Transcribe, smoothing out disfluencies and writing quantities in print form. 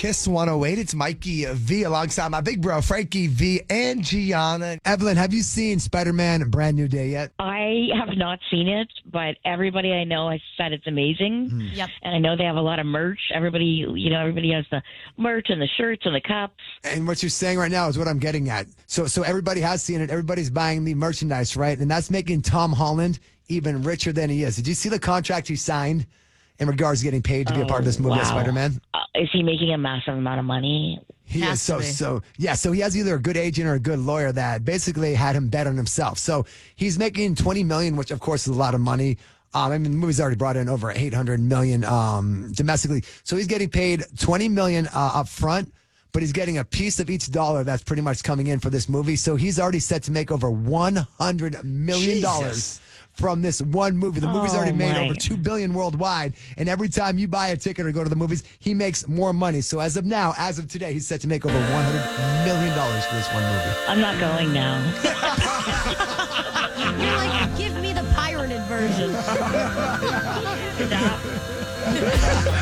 Kiss 108. It's Mikey V alongside my big bro, Frankie V and Gianna. Evelyn, have you seen Spider-Man Brand New Day yet? I have not seen it, but everybody I know has said it's amazing. Yep. And I know they have a lot of merch. Everybody has the merch and the shirts and the cups. And what you're saying right now is what I'm getting at. So everybody has seen it. Everybody's buying the merchandise, right? And that's making Tom Holland even richer than he is. Did you see the contract he signed in regards to getting paid to be a part of this movie as Wow. Spider-Man? Is he making a massive amount of money? He Has is to be. so he has either a good agent or a good lawyer that basically had him bet on himself. So he's making $20 million, which of course is a lot of money. I mean, the movie's already brought in over $800 million domestically. So he's getting paid $20 million up front, but he's getting a piece of each dollar that's pretty much coming in for this movie. So he's already set to make over $100 million Jesus. from this one movie. The movie's already made my. over $2 billion worldwide, and every time you buy a ticket or go to the movies, he makes more money. So as of now, as of today, he's set to make over $100 million for this one movie. I'm not going now. You're like, give me the pirated version. Stop.